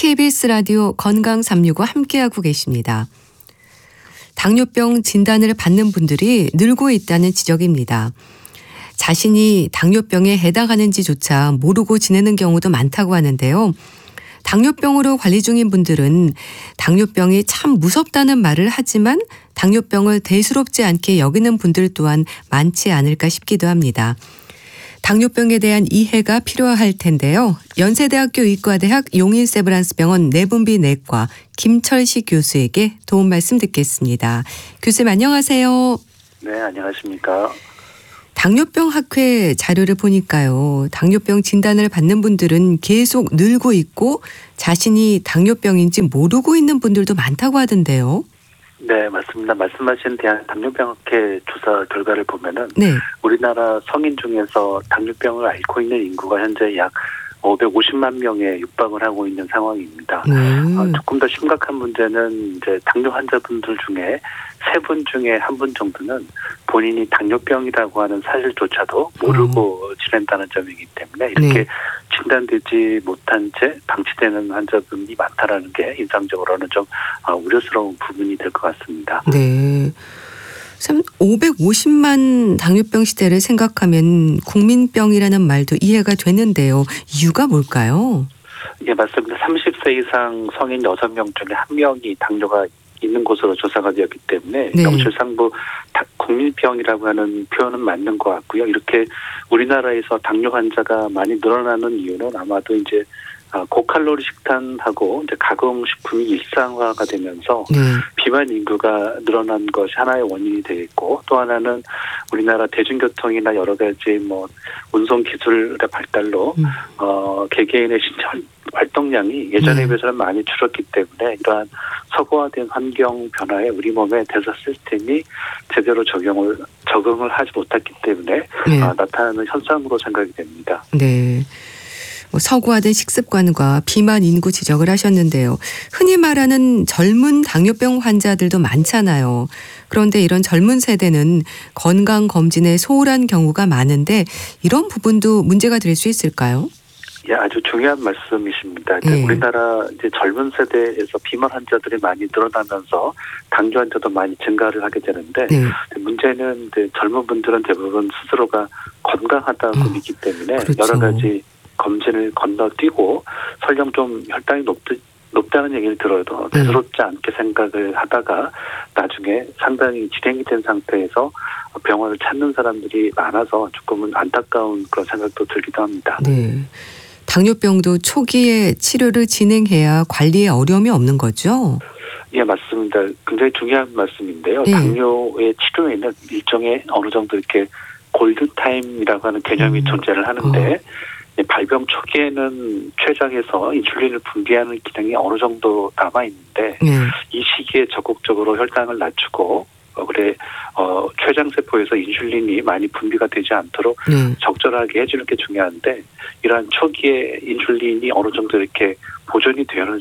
KBS 라디오 건강 365 함께하고 계십니다. 당뇨병 진단을 받는 분들이 늘고 있다는 지적입니다. 자신이 당뇨병에 해당하는지조차 모르고 지내는 경우도 많다고 하는데요. 당뇨병으로 관리 중인 분들은 당뇨병이 참 무섭다는 말을 하지만 당뇨병을 대수롭지 않게 여기는 분들 또한 많지 않을까 싶기도 합니다. 당뇨병에 대한 이해가 필요할 텐데요. 연세대학교 의과대학 용인세브란스병원 내분비내과 김철식 교수에게 도움 말씀 듣겠습니다. 교수님 안녕하세요. 네, 안녕하십니까. 당뇨병 학회 자료를 보니까요. 당뇨병 진단을 받는 분들은 계속 늘고 있고 자신이 당뇨병인지 모르고 있는 분들도 많다고 하던데요. 네, 맞습니다. 말씀하신 대한당뇨병학회 조사 결과를 보면은 네. 우리나라 성인 중에서 당뇨병을 앓고 있는 인구가 현재 약 550만 명에 육박을 하고 있는 상황입니다. 조금 더 심각한 문제는 이제 당뇨 환자분들 중에 3분 중에 1분 정도는 본인이 당뇨병이라고 하는 사실조차도 모르고 지낸다는 점이기 때문에 이렇게 진단되지 못한 채 방치되는 환자분이 많다라는 게 인상적으로는 좀 우려스러운 부분이 될 것 같습니다. 네. 550만 당뇨병 시대를 생각하면 국민병이라는 말도 이해가 되는데요. 이유가 뭘까요? 예, 맞습니다. 30세 이상 성인 6명 중에 1명이 당뇨가 있는 곳으로 조사가 되었기 때문에 명실상부 국민병이라고 하는 표현은 맞는 것 같고요. 이렇게 우리나라에서 당뇨 환자가 많이 늘어나는 이유는 아마도 이제 고칼로리 식단하고 이제 가공식품이 일상화가 되면서 비만 인구가 늘어난 것이 하나의 원인이 되겠고, 또 하나는 우리나라 대중교통이나 여러 가지 운송 기술의 발달로 개개인의 신체 활동량이 예전에 비해서는 많이 줄었기 때문에 이러한 서구화된 환경 변화에 우리 몸의 대사 시스템이 제대로 적응을 하지 못했기 때문에 나타나는 현상으로 생각이 됩니다. 네. 서구화된 식습관과 비만 인구 지적을 하셨는데요. 흔히 말하는 젊은 당뇨병 환자들도 많잖아요. 그런데 이런 젊은 세대는 건강검진에 소홀한 경우가 많은데 이런 부분도 문제가 될 수 있을까요? 예, 아주 중요한 말씀이십니다. 우리나라 이제 젊은 세대에서 비만 환자들이 많이 늘어나면서 당뇨 환자도 많이 증가를 하게 되는데 문제는 이제 젊은 분들은 대부분 스스로가 건강하다고 믿기 때문에 여러 가지 검진을 건너뛰고 설령 좀 혈당이 높다는 얘기를 들어도 대수롭지 않게 생각을 하다가 나중에 상당히 진행이 된 상태에서 병원을 찾는 사람들이 많아서 조금은 안타까운 그런 생각도 들기도 합니다. 네. 당뇨병도 초기에 치료를 진행해야 관리에 어려움이 없는 거죠? 예, 맞습니다. 굉장히 중요한 말씀인데요. 당뇨의 치료에는 일종의 어느 정도 이렇게 골든타임이라고 하는 개념이 존재를 하는데 발병 초기에는 췌장에서 인슐린을 분비하는 기능이 어느 정도 남아있는데 이 시기에 적극적으로 혈당을 낮추고 췌장세포에서 인슐린이 많이 분비가 되지 않도록 적절하게 해주는 게 중요한데 이러한 초기에 인슐린이 어느 정도 이렇게 보존이 되는